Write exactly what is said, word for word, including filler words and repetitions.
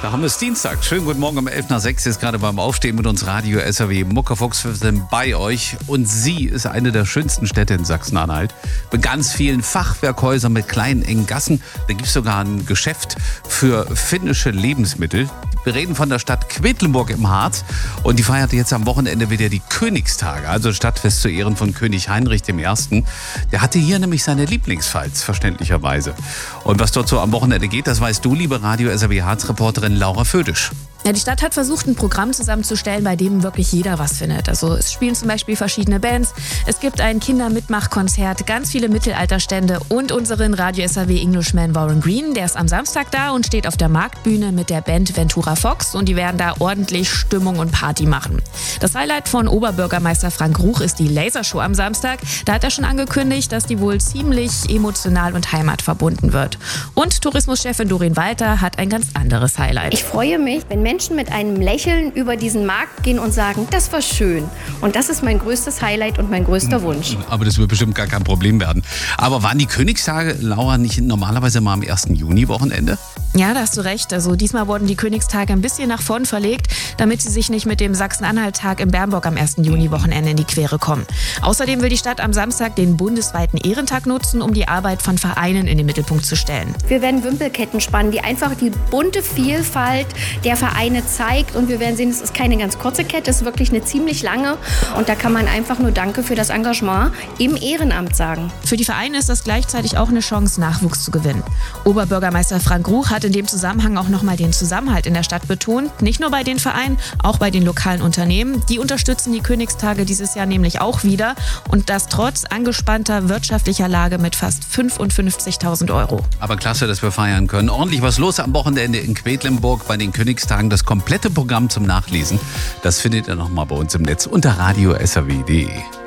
Da haben wir es Dienstag. Schönen guten Morgen um elf nach sechs. Ist gerade beim Aufstehen mit uns Radio S R W Muckefuchs. Wir sind bei euch. Und sie ist eine der schönsten Städte in Sachsen-Anhalt. Mit ganz vielen Fachwerkhäusern, mit kleinen, engen Gassen. Da gibt es sogar ein Geschäft für finnische Lebensmittel. Wir reden von der Stadt Quedlinburg im Harz. Und die feiert jetzt am Wochenende wieder die Königstage. Also Stadtfest zu Ehren von König Heinrich der Erste. Der hatte hier nämlich seine Lieblingsfalz, verständlicherweise. Und was dort so am Wochenende geht, das weißt du, liebe Radio S R W Harz-Reporterin Laura Födisch. Ja, die Stadt hat versucht, ein Programm zusammenzustellen, bei dem wirklich jeder was findet. Also es spielen zum Beispiel verschiedene Bands, es gibt ein Kindermitmachkonzert, ganz viele Mittelalterstände und unseren Radio S R W Englishman Warren Green, der ist am Samstag da und steht auf der Marktbühne mit der Band Ventura Fox und die werden da ordentlich Stimmung und Party machen. Das Highlight von Oberbürgermeister Frank Ruch ist die Lasershow am Samstag. Da hat er schon angekündigt, dass die wohl ziemlich emotional und heimatverbunden wird. Und Tourismuschefin Doreen Walter hat ein ganz anderes Highlight. Ich freue mich, wenn Menschen mit einem Lächeln über diesen Markt gehen und sagen, das war schön. Und das ist mein größtes Highlight und mein größter Wunsch. Aber das wird bestimmt gar kein Problem werden. Aber waren die Königstage, Laura, nicht normalerweise mal am ersten Juni-Wochenende? Ja, da hast du recht. Also diesmal wurden die Königstage ein bisschen nach vorn verlegt, damit sie sich nicht mit dem Sachsen-Anhalt-Tag in Bernburg am ersten Juni-Wochenende in die Quere kommen. Außerdem will die Stadt am Samstag den bundesweiten Ehrentag nutzen, um die Arbeit von Vereinen in den Mittelpunkt zu stellen. Wir werden Wimpelketten spannen, die einfach die bunte Vielfalt der Vereine zeigt. Und wir werden sehen, es ist keine ganz kurze Kette, es ist wirklich eine ziemlich lange. Und da kann man einfach nur Danke für das Engagement im Ehrenamt sagen. Für die Vereine ist das gleichzeitig auch eine Chance, Nachwuchs zu gewinnen. Oberbürgermeister Frank Ruch hat in dem Zusammenhang auch nochmal den Zusammenhalt in der Stadt betont. Nicht nur bei den Vereinen, auch bei den lokalen Unternehmen. Die unterstützen die Königstage dieses Jahr nämlich auch wieder. Und das trotz angespannter wirtschaftlicher Lage mit fast fünfundfünfzigtausend Euro. Aber klasse, dass wir feiern können. Ordentlich was los am Wochenende in Quedlinburg bei den Königstagen. Das komplette Programm zum Nachlesen, das findet ihr nochmal bei uns im Netz unter radio s r w punkt d e.